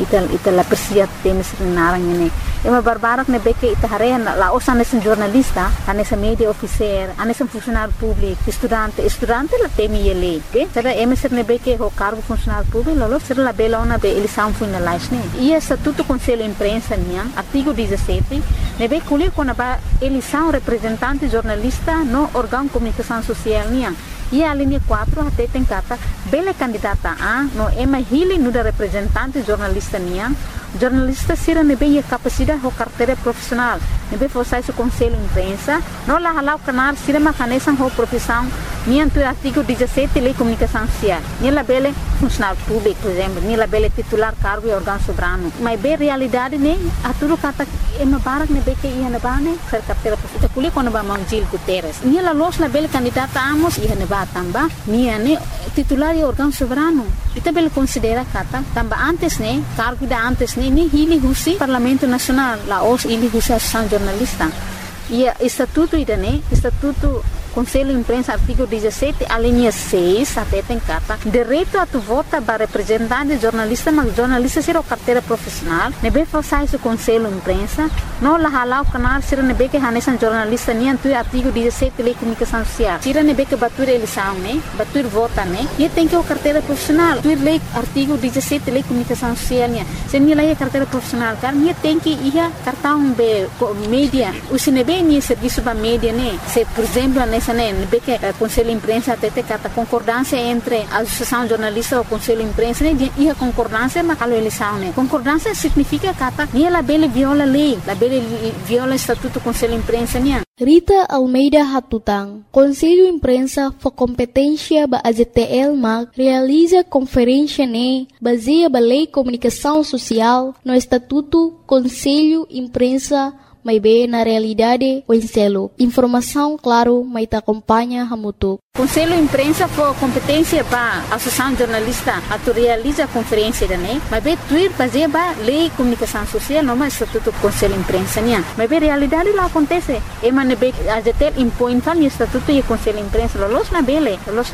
ita la persiat temes narang ini ema barbarak ne beke ita harea la osan esen jornalista anesa media officer anesa funcionário público estudante la temi ele be será emeser ne beke ho cargo funcionário público lolo será la bela ona be eleição foi na laisne e estatuto conselho imprensa niang artigo 17 ne be kuli kona ba eleição representante jornalista no órgão comunicação social niang e a linha 4 até tem kata bela candidata a no ema hili no da representante jornalista niang jornalista sira nebe ia capacidade ho carteira profissional nebe forçar esse conselho imprensa não lá halau canar sira macanesan ho profissão nian tu artigo 17 lei comunicação social ni la bele funcionário público por exemplo ni la bele titular cargo e órgão soberano mas be realidade ne a tudo kata ema barak nebe que ia na bane ser carteira profissional kuli quando ba Gil Guterres ni la los la bele candidata amos ia na ba tamba ni ane titular e órgão soberano ita bele considera kata tamba antes ne cargo da antes ni hili husi Parlamento Nacional la os hili husi Associação Jornalista e estatuto idane estatuto Conselho Imprensa artigo 17 a linha 6 até tem kata direito a tu vota para representante jornalista mas jornalista será carteira profissional nebe forçar esse Conselho Imprensa não la halau canal será nebe que hanesan jornalista nem tu artigo 17 lei comunicação social será nebe que batur eleição né batur vota né e tem que o carteira profissional tu lei artigo 17 lei comunicação social né se nem lei carteira profissional cara nem tem que ia cartão be mídia o sinebe nem serviço para mídia né se por exemplo nessa né que Conselho Imprensa até tem concordância entre a Associação Jornalista e o Conselho Imprensa né e a concordância mas a eleição né concordância significa que nem ela bele viola lei la bele viola estatuto Conselho Imprensa né Rita Almeida Hatutang, Conselho Imprensa for Competência ba AZTL MAG realiza conferência ne baseia ba Lei Comunicação Social no Estatuto Conselho Imprensa may be na realidade o enselo. Informação, claro, may ta acompanha hamutuk. Conselho Imprensa for competência para a Associação Jornalista a realiza a conferência da né, mas bem tuir baseia ba Lei Comunicação Social não mais estatuto Conselho Imprensa né, mas bem realidade lá acontece. E mas bem a ZTL impõe fal estatuto e Conselho Imprensa los na bele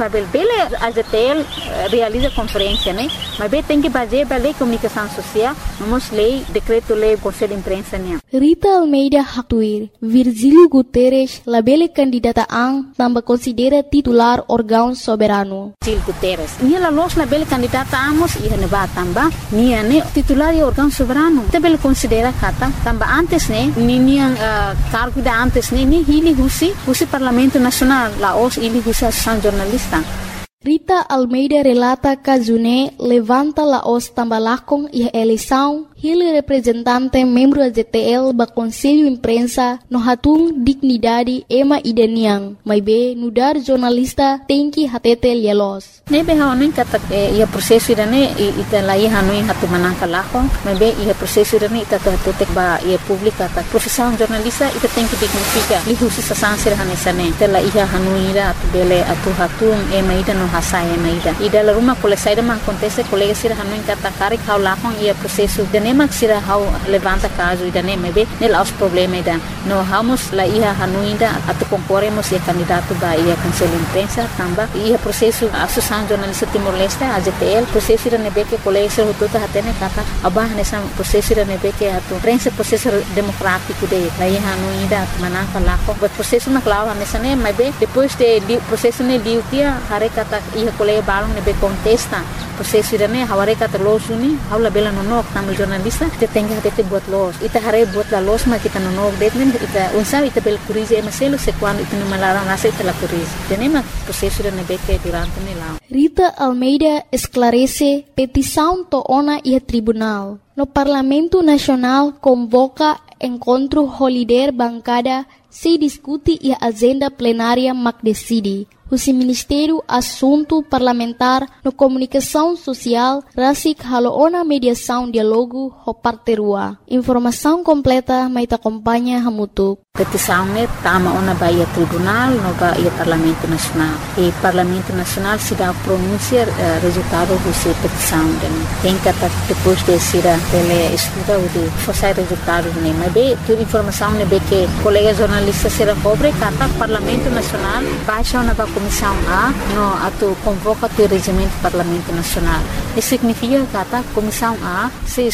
a ZTL realiza conferência né, mas bem tem que baseia ba Lei Comunicação Social, vamos lei decreto lei Conselho Imprensa né. Rita Almeida Haktuir, Virgílio Guterres, la bele candidata ang tambah considera titular órgão soberano. Gil Guterres. Nia los la bele candidata amos e neba tamba, nia ne titular e órgão soberano. Te bele considera kata tamba antes ne nia cargo da antes ne ni hili husi Parlamento Nacional, la os hili husi Associação Jornalista. Rita Almeida relata que June levanta la os tambalakong e eleição hili representante membro da ZTL ba Conselho Imprensa no hatung dignidade ema ideniang mai be nudar jornalista tem que hatete lielos nebe hanin kata ia proseso idane ita lai hanui hatu manangka lako mai be ia proseso idane ita hatete ba ia publika ta profissão jornalista ita tem que dignifica lihusi sasansir hanesane ita lai hanui ira atu bele atu hatung ema ida no hasai ema ida la rumah colega man acontece colega sira hanui kata kari kau lakong ia proseso dane mak sira hau levanta caso idane mebe nel aos problema ida no hamos la ia hanuinda atu concorremos ia candidato ba ia Conselho Imprensa tamba ia processo Associação Jornalista Timor-Leste a ZTL processo ida nebe que colega sira hututa hatene kata abah nessa processo ida nebe que atu prensa processo democrático de la ia hanuinda manangka lako but processo maklaw nessa ne mebe depois de processo ne liutia hare kata ia colega balong nebe contesta processo ida ne haware kata losuni haula bela nonok tamu jornalista kita tengah tete buat los ita hare buat la los ma kita nonok detmen ita unsa ita bel kurize maselo se quando ita no malarang nasa ita la kurize tenema processo da nebeke durante nela Rita Almeida esclarece petição to ona e tribunal no Parlamento Nacional convoca encontro holiday bancada se discute e agenda plenária mac decide o Ministério Assunto Parlamentar no Comunicação Social rasik haloona mediação diálogo ho parterua. Informação completa mai ta acompanha hamutuk. Petição ne tama ona baia tribunal no baia Parlamento Nacional. E Parlamento Nacional se dá pronúncia resultado dessa petição. Tem que depois de ser ele estuda o de forçar resultado ne. Mas bem, toda informação ne be que colega jornalista será pobre kata Parlamento Nacional baixa ona ba Comissão A no atu convoca o regimento Parlamento Nacional. Isso significa que a Comissão A se